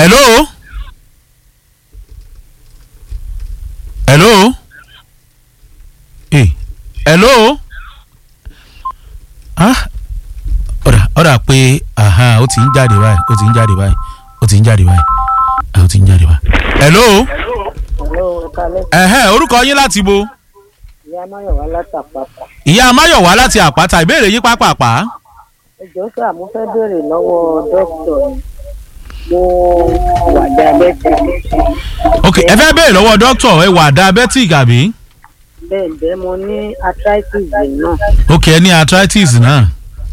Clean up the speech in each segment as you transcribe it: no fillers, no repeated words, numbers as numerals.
hello hello hello ọ̀rà pé ó ti ń jáde báyìí hello orúkọ yín láti bo. ìyá Máyọ̀wá láti àpáta ìbéèrè yín pápápá. ẹjọ́ sà mo fẹ́ béèrè lọ́wọ́ dókítà mo wà diabetic. ok ẹ fẹ́ béèrè lọ́wọ́ dókítà ẹ wà diabetic àbí. bẹ́ẹ̀ mo ní arthritis náà. ok ẹ ní arthritis náà.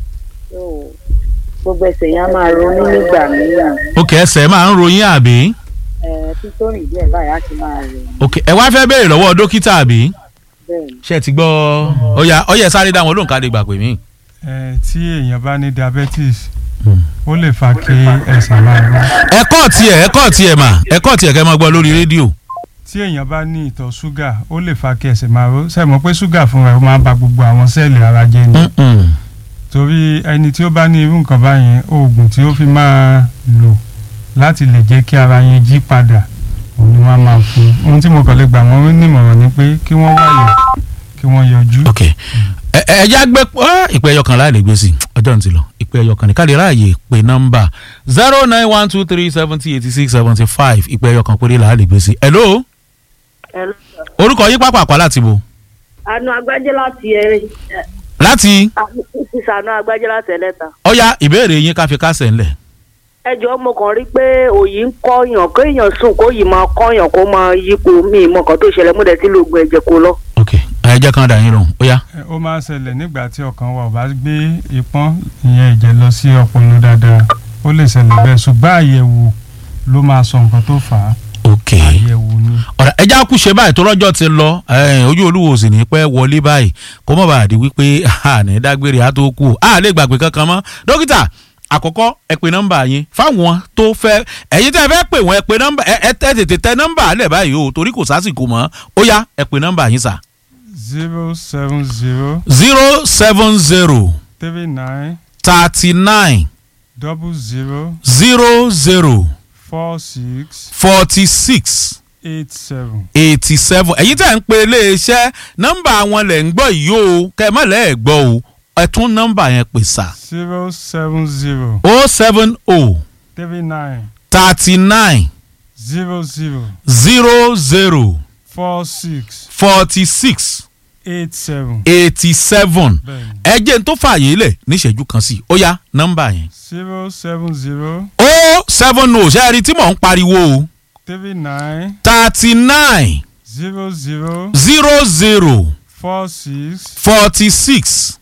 gbogbo ẹsẹ̀ yẹn máa ronú nígbà mìíràn. ok ẹsẹ̀ máa ń ròyìn àbí. títọ́rìn díẹ̀ báyìí á ti máa rìn. ok ẹ wá fẹ́ béèrè lọ́wọ́ dókítà àbí. bẹ́ẹ̀ni. ṣé ẹ ti gbọ́ ọyẹ sáré dáwọn olóǹkà lè gbà pé mí. tí èèyàn bá ní diabetes ó lè fa kí ẹsẹ̀ máa rọ. ẹ̀kọ́ tiẹ̀ kẹ́ máa gbọ́ lórí rédíò. tí èèyàn bá ní ìtọ̀ ṣúgà ó lè fa kí ẹsẹ̀ máa rọ ṣe mọ̀ pé ṣúgà fúnra ẹ̀ máa ń ba gbogbo àwọn sẹ́ẹ̀lì ara jẹ́ ni. torí ẹni tí ó bá ní irú nǹkan báyẹn oògùn tí ó fi máa lò láti lè jẹ́ kí ara yẹn jí padà òun ni wọ́n máa fún un. ohun tí mo kàn lè gbà wọ́n nímọ̀ràn ni pé kí wọ́n wáyé kí wọ́n yọjú. ok ẹ̀yà gbé ìpè ẹyọkàn láì lè gbé sí ọjọ́ ní ti lọ ìpè ẹyọkàn ní káàdì ráàyè pé nọ́mbà 09123708675 ìpè ẹyọkàn péré láì lè gbé sí. hello. orúkọ yín pápákọ̀ láti bo. àánú agbájẹ́ láti ẹ̀rẹ́. láti. ìsànú agbájẹ́ láti ẹlẹ́ta. ọ̀ya ìbéèrè yín ká fi kásẹ̀ ńlẹ̀. ẹ jọ̀ọ́ mo kàn rí pé òyì ń kọ́yàn kéèyàn sùn kóyì máa kọ́yàn kó máa yípo mi ìmọ̀ kan tó ṣẹlẹ̀ mú dẹ̀ sí lóògùn ẹ̀jẹ̀ kó lọ. ok ẹ jẹ́ kán dà yín lóhùn ó yá. ó máa ń ṣẹlẹ̀ nígbà tí ọkàn wa ò bá gbé ìpọ́n ìyẹn ẹ̀jẹ̀ lọ sí ọpọlọ dáadáa ó lè ṣẹlẹ̀ bẹ́ẹ̀ ṣùgbọ́n àyẹ̀wò ló máa sọ nǹkan tó fà á. ok àyẹ̀wò ni. ọ̀rọ̀ ẹja kú ṣe báyìí tó rọ́jọ́ ti lọ ojú olúwo sì ní pẹ́ wọlé báyìí kó mọ̀ bá di wípé àní dágbére á tó kú lè gbàgbé kankan mọ́ dókítà àkọ́kọ́ ẹ pe nọ́mbà yín fáwọn tó fẹ́ ẹ̀yin tẹ́ ẹ fẹ́ pè wọ́n ẹ pe nọ́mbà ẹ tètè tẹ nọ́mbà alẹ́ báyìí o torí kò sásìkò mọ́ ó yá ẹ pe nọ́mbà yín sà. 070 070 39 39 00 00 46 46 87. ẹ̀yin tẹ́ ń pe iléeṣẹ́ nọ́mbà wọn lẹ̀ ń gbọ́ yìí o kẹ́ ẹ má lẹ́ ẹ̀ gbọ́ o ẹ tún nọ́mbà yẹn pè sà. 070 070 39 39 00 00 46 46 87. ẹ jẹ́ n tó fààyè lẹ̀ níṣẹ́jú kan sí ó yá nọ́mbà yẹn. 070 070 ṣe é rí tí mò ń pariwo o. 39 39 00 00 46 46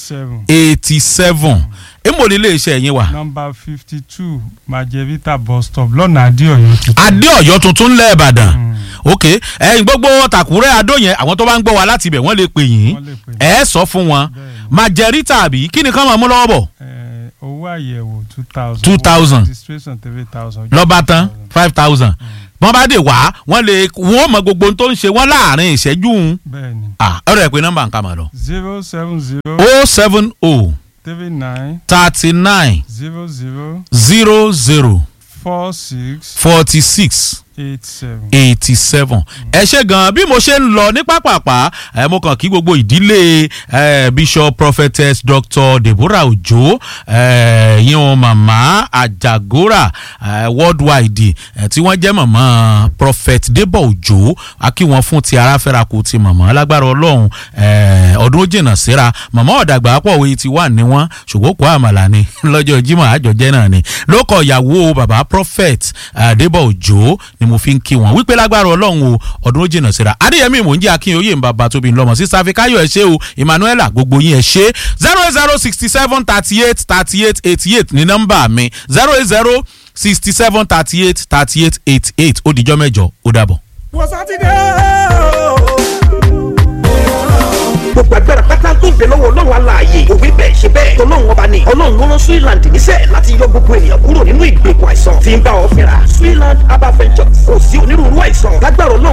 87 èmòlè iléeṣẹ́ yín wà. nọ́mbà 52 Majevita bus stop lọ́nà Adéọ̀yọ́ tuntun. Adéọ̀yọ́ tuntun ńlẹ̀ Ìbàdàn. ok ẹ̀yin gbogbo Tàkúrẹ́ Adó yẹn àwọn tó bá ń gbọ́ wa láti ibẹ̀ wọ́n lè pè yín ẹ sọ fún wọn Majevita àbí kí ni ká máa mú lọ́wọ́ bọ̀. owó àyẹ̀wò 2000 registration 3000 lọ́ba tán 5000 wọ́n bá dé wá wọ́n mọ gbogbo tó ń ṣe wọ́n láàrin ìṣẹ́jú. bẹ́ẹ̀ni. ọ̀rọ̀ ẹ̀ pé nọ́mbà nǹkan mà lọ. 070 070 39 00 46 87. ẹ ṣe gan bí mo ṣe ń lọ ní pápápá mo kàn kí gbogbo ìdílé Bishop Prophetess Dr. Deborah Ojo yíyan màmá Àjàgórà worldwide tí wọ́n jẹ́ màmá Prophet Debo Ojo a kí wọn fún ti aráfẹ́ra kò ti màmá lágbára Ọlọ́run ọdún jìnnà síra màmá ọ̀dàgbà pọ̀ wí ti wà ní wọn ṣùgbọ́n kó àmàlà ni lọ́jọ́ Jímọ̀ àjọjẹ́ náà ni lókọ̀ ìyàwó bàbá Prophet Debo Ojo ni mo fi ń kí wọn wípé lágbára Ọlọ́run o ọdún jìnnà síra Adéyẹmí mò ń jẹ́ Akínyòye ń bàbá tóbi ńlọmọ sí Sàfikáyọ̀ ẹ ṣé o Emmanuela gbogbo yín ẹ ṣé 08067 38 38 88 ní nọ́mbà mi 08067 38 38 88 ó dijọ́ mẹ́jọ ó dàbọ̀. wọ́n sátidé gbogbo agbára pátá tó ń bẹ lọ́wọ́ Ọlọ́run aláàyè òwe bẹ́ẹ̀ ṣe bẹ́ẹ̀ tọ́lọ́run ọba ni Ọlọ́run ló rán Switzerland níṣẹ́ láti yọ gbogbo ènìyàn kúrò nínú ìgbèkùn àìsàn tí ń bá ọ fínra Switzerland Herbal Ventures kò sí onírúurú àìsàn lágbára Ọlọ́run